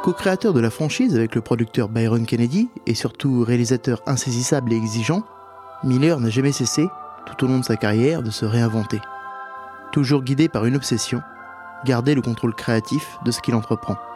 Co-créateur de la franchise avec le producteur Byron Kennedy et surtout réalisateur insaisissable et exigeant, Miller n'a jamais cessé, tout au long de sa carrière, de se réinventer. Toujours guidé par une obsession, garder le contrôle créatif de ce qu'il entreprend.